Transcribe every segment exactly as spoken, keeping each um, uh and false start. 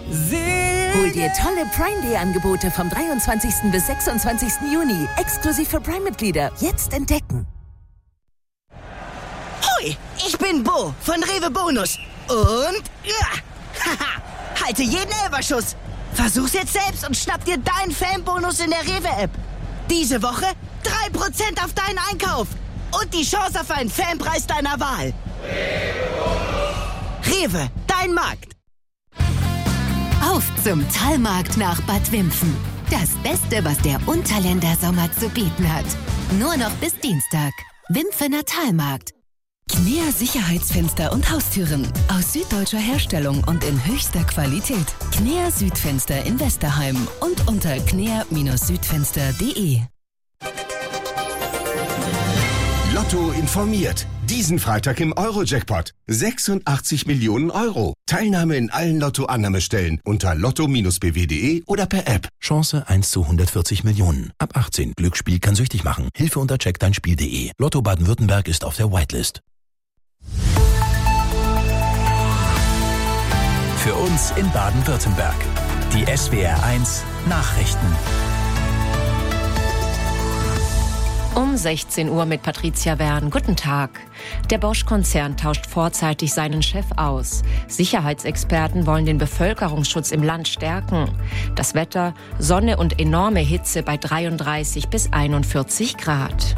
Hol dir tolle Prime Day Angebote vom dreiundzwanzigsten bis sechsundzwanzigsten Juni. Exklusiv für Prime-Mitglieder. Jetzt entdecken. Hoi, ich bin Bo von Rewe Bonus. Und ja, haha, halte jeden Elberschuss. Versuch's jetzt selbst und schnapp dir deinen Fanbonus in der Rewe-App. Diese Woche drei Prozent auf deinen Einkauf. Und die Chance auf einen Fanpreis deiner Wahl. Rewe, dein Markt. Auf zum Talmarkt nach Bad Wimpfen. Das Beste, was der Unterländer Sommer zu bieten hat. Nur noch bis Dienstag. Wimpfener Talmarkt. Knea Sicherheitsfenster und Haustüren. Aus süddeutscher Herstellung und in höchster Qualität. Knea Südfenster in Westerheim und unter knea Südfenster punkt de. Lotto informiert. Diesen Freitag im Euro-Jackpot. sechsundachtzig Millionen Euro. Teilnahme in allen Lotto-Annahmestellen unter lotto Bindestrich b w punkt de oder per App. Chance eins zu hundertvierzig Millionen. Ab achtzehn. Glücksspiel kann süchtig machen. Hilfe unter check dein Spiel punkt de. Lotto Baden-Württemberg ist auf der Whitelist. Für uns in Baden-Württemberg. Die S W R eins Nachrichten. Um sechzehn Uhr mit Patricia Wern. Guten Tag. Der Bosch-Konzern tauscht vorzeitig seinen Chef aus. Sicherheitsexperten wollen den Bevölkerungsschutz im Land stärken. Das Wetter, Sonne und enorme Hitze bei dreiunddreißig bis einundvierzig Grad.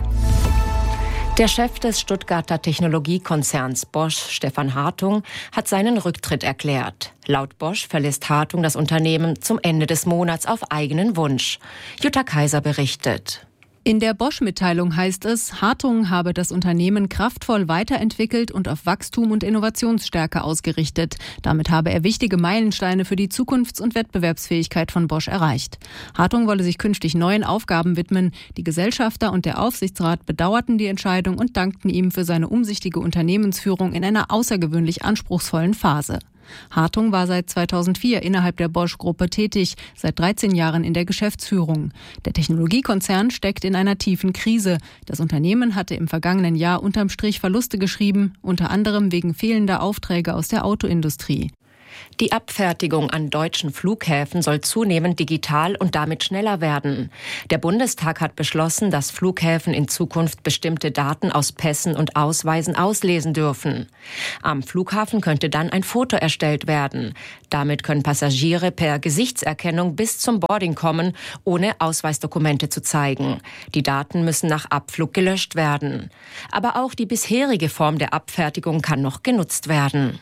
Der Chef des Stuttgarter Technologiekonzerns Bosch, Stefan Hartung, hat seinen Rücktritt erklärt. Laut Bosch verlässt Hartung das Unternehmen zum Ende des Monats auf eigenen Wunsch. Jutta Kaiser berichtet. In der Bosch-Mitteilung heißt es, Hartung habe das Unternehmen kraftvoll weiterentwickelt und auf Wachstum und Innovationsstärke ausgerichtet. Damit habe er wichtige Meilensteine für die Zukunfts- und Wettbewerbsfähigkeit von Bosch erreicht. Hartung wolle sich künftig neuen Aufgaben widmen. Die Gesellschafter und der Aufsichtsrat bedauerten die Entscheidung und dankten ihm für seine umsichtige Unternehmensführung in einer außergewöhnlich anspruchsvollen Phase. Hartung war seit zweitausendvier innerhalb der Bosch-Gruppe tätig, seit dreizehn Jahren in der Geschäftsführung. Der Technologiekonzern steckt in einer tiefen Krise. Das Unternehmen hatte im vergangenen Jahr unterm Strich Verluste geschrieben, unter anderem wegen fehlender Aufträge aus der Autoindustrie. Die Abfertigung an deutschen Flughäfen soll zunehmend digital und damit schneller werden. Der Bundestag hat beschlossen, dass Flughäfen in Zukunft bestimmte Daten aus Pässen und Ausweisen auslesen dürfen. Am Flughafen könnte dann ein Foto erstellt werden. Damit können Passagiere per Gesichtserkennung bis zum Boarding kommen, ohne Ausweisdokumente zu zeigen. Die Daten müssen nach Abflug gelöscht werden. Aber auch die bisherige Form der Abfertigung kann noch genutzt werden.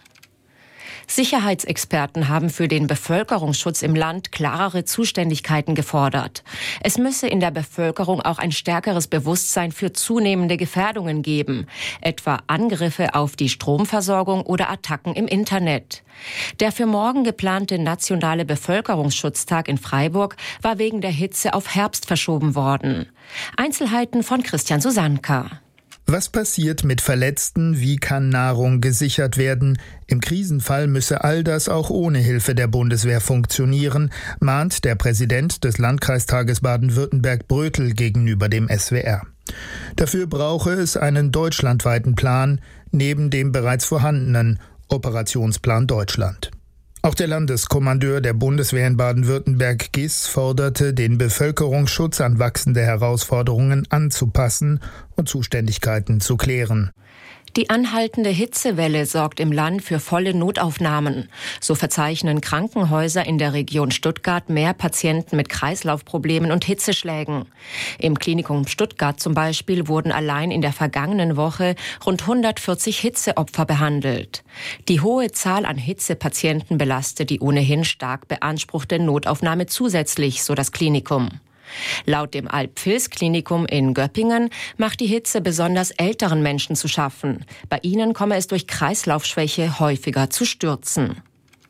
Sicherheitsexperten haben für den Bevölkerungsschutz im Land klarere Zuständigkeiten gefordert. Es müsse in der Bevölkerung auch ein stärkeres Bewusstsein für zunehmende Gefährdungen geben, etwa Angriffe auf die Stromversorgung oder Attacken im Internet. Der für morgen geplante nationale Bevölkerungsschutztag in Freiburg war wegen der Hitze auf Herbst verschoben worden. Einzelheiten von Christian Susanka. Was passiert mit Verletzten? Wie kann Nahrung gesichert werden? Im Krisenfall müsse all das auch ohne Hilfe der Bundeswehr funktionieren, mahnt der Präsident des Landkreistages Baden-Württemberg Brötel gegenüber dem S W R. Dafür brauche es einen deutschlandweiten Plan neben dem bereits vorhandenen Operationsplan Deutschland. Auch der Landeskommandeur der Bundeswehr in Baden-Württemberg G I S forderte, den Bevölkerungsschutz an wachsende Herausforderungen anzupassen und Zuständigkeiten zu klären. Die anhaltende Hitzewelle sorgt im Land für volle Notaufnahmen. So verzeichnen Krankenhäuser in der Region Stuttgart mehr Patienten mit Kreislaufproblemen und Hitzeschlägen. Im Klinikum Stuttgart zum Beispiel wurden allein in der vergangenen Woche rund hundertvierzig Hitzeopfer behandelt. Die hohe Zahl an Hitzepatienten belastet die ohnehin stark beanspruchte Notaufnahme zusätzlich, so das Klinikum. Laut dem Alp-Vils-Klinikum in Göppingen macht die Hitze besonders älteren Menschen zu schaffen. Bei ihnen komme es durch Kreislaufschwäche häufiger zu Stürzen.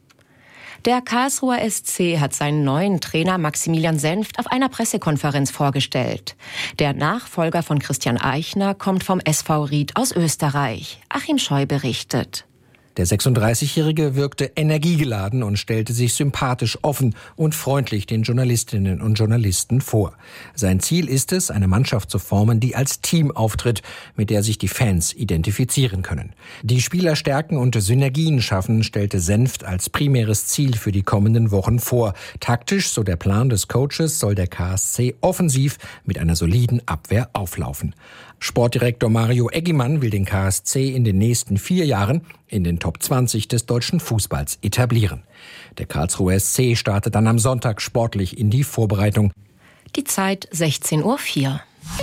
Der Karlsruher S C hat seinen neuen Trainer Maximilian Senft auf einer Pressekonferenz vorgestellt. Der Nachfolger von Christian Eichner kommt vom S V Ried aus Österreich. Achim Scheu berichtet. Der sechsunddreißigjährige wirkte energiegeladen und stellte sich sympathisch, offen und freundlich den Journalistinnen und Journalisten vor. Sein Ziel ist es, eine Mannschaft zu formen, die als Team auftritt, mit der sich die Fans identifizieren können. Die Spieler stärken und Synergien schaffen, stellte Senft als primäres Ziel für die kommenden Wochen vor. Taktisch, so der Plan des Coaches, soll der K S C offensiv mit einer soliden Abwehr auflaufen. Sportdirektor Mario Eggimann will den K S C in den nächsten vier Jahren in den Top zwanzig des deutschen Fußballs etablieren. Der Karlsruher S C startet dann am Sonntag sportlich in die Vorbereitung. Die Zeit sechzehn Uhr vier.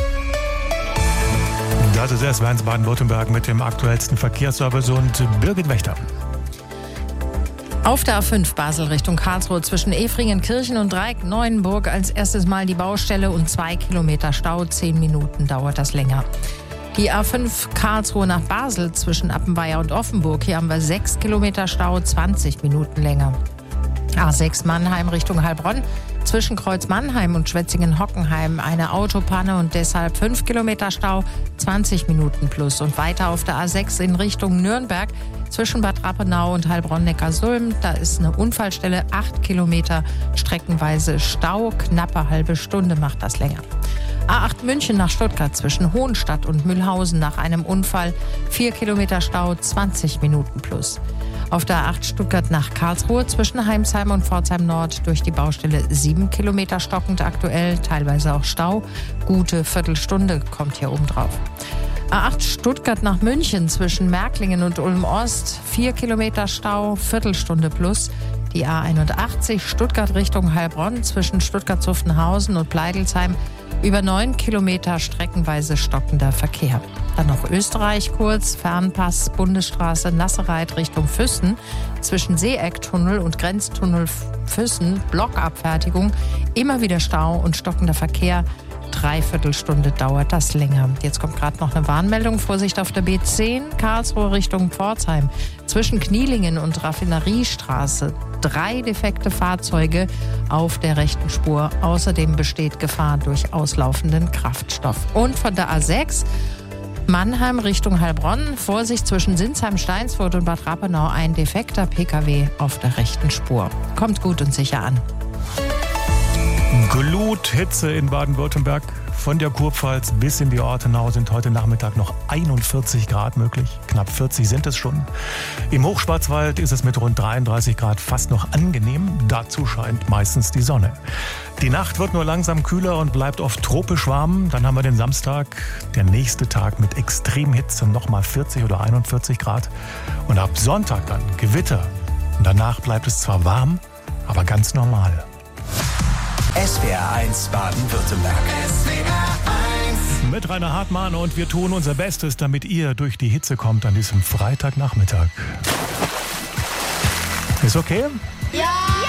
Das ist S W R eins Baden-Württemberg mit dem aktuellsten Verkehrsservice und Birgit Wächter. Auf der A fünf Basel Richtung Karlsruhe zwischen Efringen-Kirchen und Dreieck-Neuenburg als erstes Mal die Baustelle und zwei Kilometer Stau. Zehn Minuten dauert das länger. Die A fünf Karlsruhe nach Basel zwischen Appenweier und Offenburg. Hier haben wir sechs Kilometer Stau, zwanzig Minuten länger. A sechs Mannheim Richtung Heilbronn. Zwischen Kreuz Mannheim und Schwetzingen-Hockenheim eine Autopanne und deshalb fünf Kilometer Stau, zwanzig Minuten plus. Und weiter auf der A sechs in Richtung Nürnberg zwischen Bad Rappenau und Heilbronn-Neckarsulm. Da ist eine Unfallstelle, acht Kilometer streckenweise Stau, knappe halbe Stunde macht das länger. A acht München nach Stuttgart zwischen Hohenstadt und Mühlhausen nach einem Unfall, vier Kilometer Stau, zwanzig Minuten plus. Auf der A acht Stuttgart nach Karlsruhe zwischen Heimsheim und Pforzheim Nord durch die Baustelle sieben Kilometer stockend aktuell, teilweise auch Stau. Gute Viertelstunde kommt hier oben drauf. A acht Stuttgart nach München zwischen Märklingen und Ulm Ost, vier Kilometer Stau, Viertelstunde plus. Die A einundachtzig Stuttgart Richtung Heilbronn zwischen Stuttgart-Zuffenhausen und Pleidelsheim, über neun Kilometer streckenweise stockender Verkehr. Dann noch Österreich kurz, Fernpass, Bundesstraße Nassereit Richtung Füssen, zwischen Seeecktunnel und Grenztunnel Füssen, Blockabfertigung, immer wieder Stau und stockender Verkehr. Dreiviertelstunde dauert das länger. Jetzt kommt gerade noch eine Warnmeldung. Vorsicht auf der B zehn, Karlsruhe Richtung Pforzheim. Zwischen Knielingen und Raffineriestraße. Drei defekte Fahrzeuge auf der rechten Spur. Außerdem besteht Gefahr durch auslaufenden Kraftstoff. Und von der A sechs Mannheim Richtung Heilbronn. Vorsicht zwischen Sinsheim, Steinsfurt und Bad Rappenau. Ein defekter P K W auf der rechten Spur. Kommt gut und sicher an. Gluthitze in Baden-Württemberg. Von der Kurpfalz bis in die Ortenau sind heute Nachmittag noch einundvierzig Grad möglich. Knapp vierzig sind es schon. Im Hochschwarzwald ist es mit rund dreiunddreißig Grad fast noch angenehm. Dazu scheint meistens die Sonne. Die Nacht wird nur langsam kühler und bleibt oft tropisch warm. Dann haben wir den Samstag, der nächste Tag mit Extremhitze, nochmal vierzig oder einundvierzig Grad. Und ab Sonntag dann Gewitter. Und danach bleibt es zwar warm, aber ganz normal. S W R eins Baden-Württemberg. S W R eins. Mit Rainer Hartmann und wir tun unser Bestes, damit ihr durch die Hitze kommt an diesem Freitagnachmittag. Ist okay? Ja!